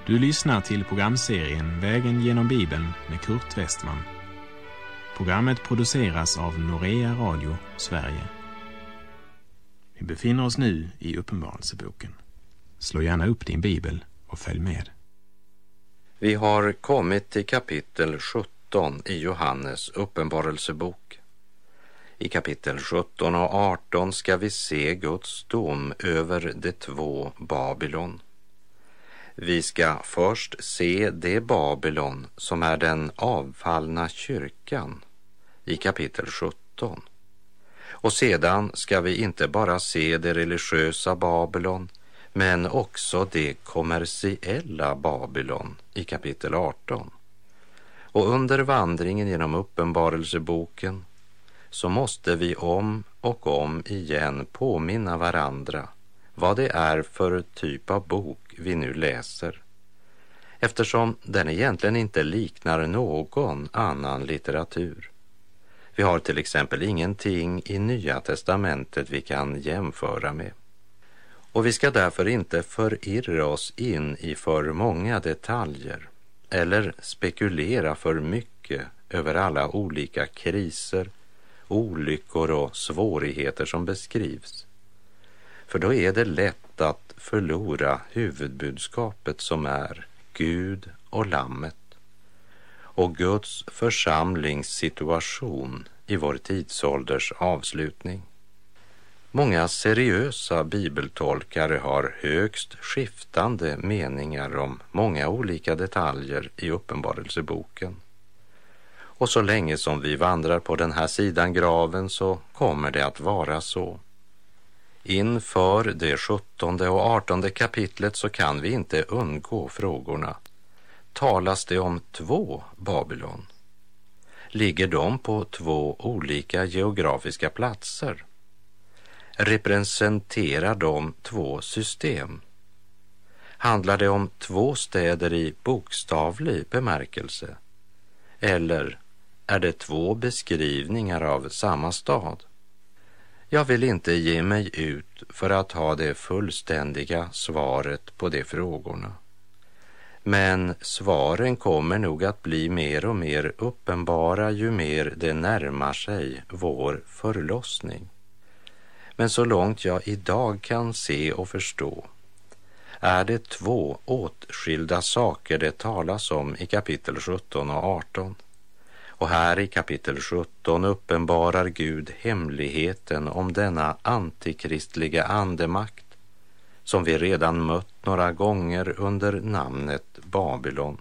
Du lyssnar till programserien Vägen genom Bibeln med Kurt Westman. Programmet produceras av Norea Radio, Sverige. Vi befinner oss nu i Uppenbarelseboken. Slå gärna upp din bibel och följ med. Vi har kommit till kapitel 17 i Johannes uppenbarelsebok. I kapitel 17 och 18 ska vi se Guds dom över de två Babylon. Vi ska först se det Babylon som är den avfallna kyrkan i kapitel 17. Och sedan ska vi inte bara se det religiösa Babylon, men också det kommersiella Babylon i kapitel 18. Och under vandringen genom uppenbarelseboken så måste vi om och om igen påminna varandra vad det är för typ av bok vi nu läser, eftersom den egentligen inte liknar någon annan litteratur. Vi har till exempel ingenting i Nya testamentet vi kan jämföra med. Och vi ska därför inte förirra oss in i för många detaljer eller spekulera för mycket över alla olika kriser, olyckor och svårigheter som beskrivs. För då är det lätt att förlora huvudbudskapet som är Gud och Lammet och Guds församlingssituation i vår tidsålders avslutning. Många seriösa bibeltolkare har högst skiftande meningar om många olika detaljer i uppenbarelseboken. Och så länge som vi vandrar på den här sidan graven så kommer det att vara så. Inför det 17:e och 18:e kapitlet så kan vi inte undgå frågorna. Talas det om två Babylon? Ligger de på två olika geografiska platser? Representerar de två system? Handlar det om två städer i bokstavlig bemärkelse? Eller är det två beskrivningar av samma stad? Jag vill inte ge mig ut för att ha det fullständiga svaret på de frågorna. Men svaren kommer nog att bli mer och mer uppenbara ju mer det närmar sig vår förlossning. Men så långt jag idag kan se och förstå är det två åtskilda saker det talas om i kapitel 17 och 18. Och här i kapitel 17 uppenbarar Gud hemligheten om denna antikristliga andemakt som vi redan mött några gånger under namnet Babylon.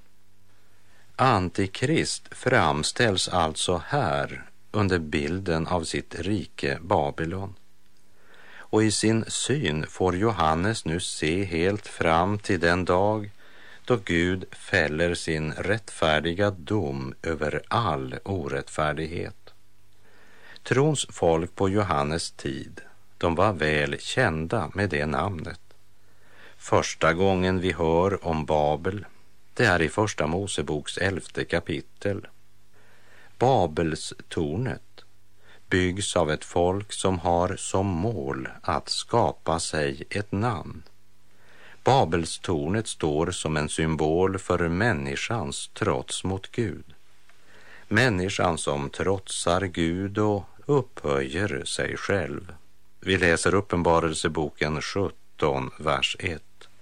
Antikrist framställs alltså här under bilden av sitt rike Babylon. Och i sin syn får Johannes nu se helt fram till den dag då Gud fäller sin rättfärdiga dom över all orättfärdighet. Trons folk på Johannes tid, de var väl kända med det namnet. Första gången vi hör om Babel, det är i första Moseboks 11:e kapitel. Babels tornet byggs av ett folk som har som mål att skapa sig ett namn. Babelstornet står som en symbol för människans trots mot Gud. Människan som trotsar Gud och upphöjer sig själv. Vi läser uppenbarelseboken 17, vers 1.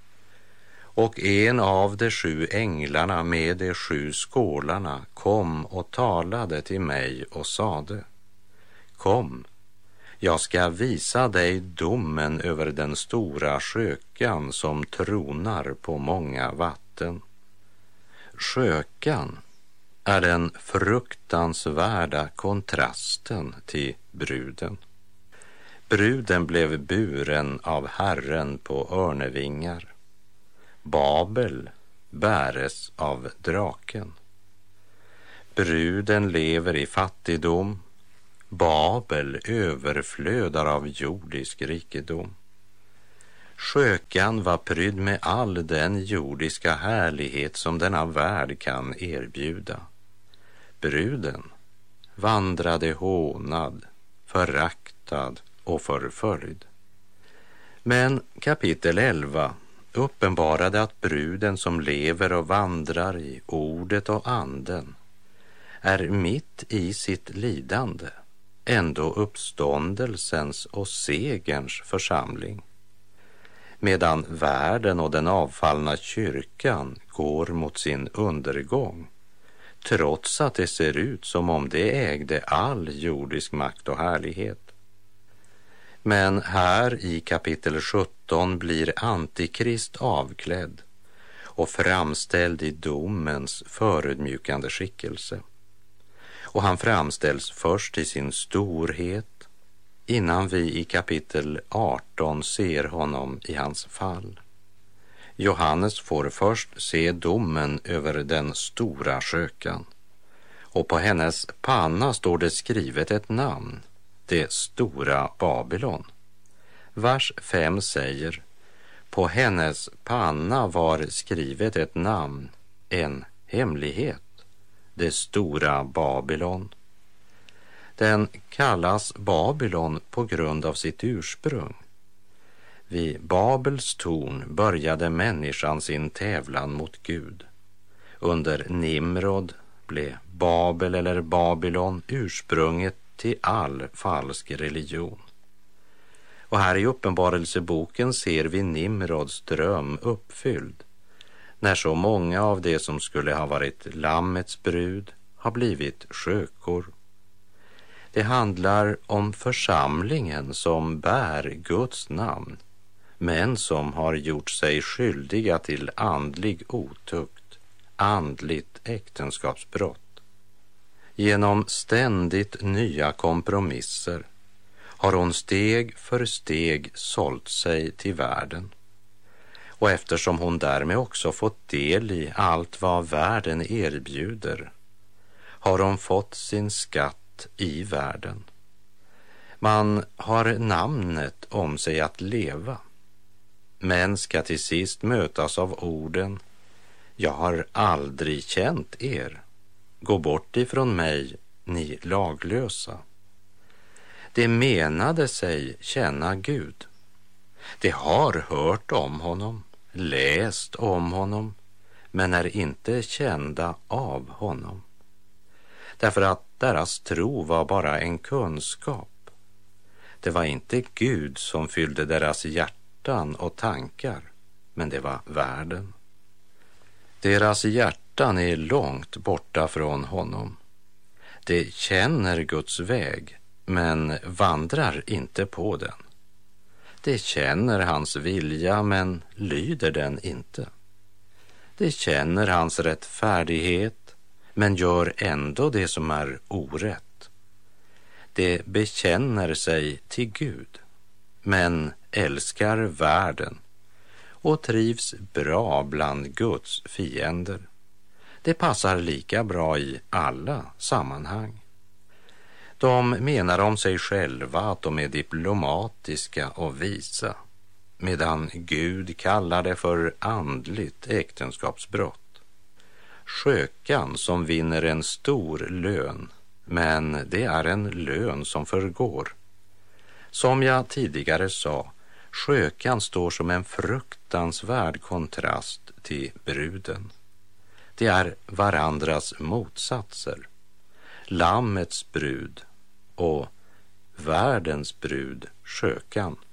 Och en av de 7 änglarna med de 7 skålarna kom och talade till mig och sade: Kom, jag ska visa dig domen över den stora skökan som tronar på många vatten. Skökan är den fruktansvärda kontrasten till bruden. Bruden blev buren av Herren på örnevingar. Babel bäres av draken. Bruden lever i fattigdom. Babel överflödar av jordisk rikedom. Skökan var prydd med all den jordiska härlighet som denna värld kan erbjuda. Bruden vandrade hånad, föraktad och förföljd. Men kapitel 11 uppenbarade att bruden som lever och vandrar i ordet och anden är mitt i sitt lidande ändå uppståndelsens och segerns församling, medan världen och den avfallna kyrkan går mot sin undergång, trots att det ser ut som om det ägde all jordisk makt och härlighet. Men här i kapitel 17 blir Antikrist avklädd och framställd i domens förödmjukande skickelse. Och han framställs först i sin storhet, innan vi i kapitel 18 ser honom i hans fall. Johannes får först se domen över den stora skökan, och på hennes panna står det skrivet ett namn, det stora Babylon. Vers 5 säger: på hennes panna var skrivet ett namn, en hemlighet, det stora Babylon. Den kallas Babylon på grund av sitt ursprung. Vid Babels torn började människan sin tävlan mot Gud. Under Nimrod blev Babel eller Babylon ursprunget till all falsk religion. Och här i Uppenbarelseboken ser vi Nimrods dröm uppfylld, när så många av det som skulle ha varit lammets brud har blivit skökor. Det handlar om församlingen som bär Guds namn, men som har gjort sig skyldiga till andlig otukt, andligt äktenskapsbrott. Genom ständigt nya kompromisser har hon steg för steg sålt sig till världen. Och eftersom hon därmed också fått del i allt vad världen erbjuder, har hon fått sin skatt i världen. Man har namnet om sig att leva, men ska till sist mötas av orden: jag har aldrig känt er. Gå bort ifrån mig, ni laglösa. Det menade sig känna Gud. Det har hört om honom, läst om honom, men är inte kända av honom. Därför att deras tro var bara en kunskap. Det var inte Gud som fyllde deras hjärtan och tankar, men det var världen. Deras hjärtan är långt borta från honom. De känner Guds väg, men vandrar inte på den. De känner hans vilja, men lyder den inte. De känner hans rättfärdighet, men gör ändå det som är orätt. De bekänner sig till Gud, men älskar världen och trivs bra bland Guds fiender. Det passar lika bra i alla sammanhang. De menar om sig själva att de är diplomatiska och visa, medan Gud kallar det för andligt äktenskapsbrott. Skökan som vinner en stor lön, men det är en lön som förgår. Som jag tidigare sa, skökan står som en fruktansvärd kontrast till bruden. Det är varandras motsatser. Lammets brud och världens brud, skökan.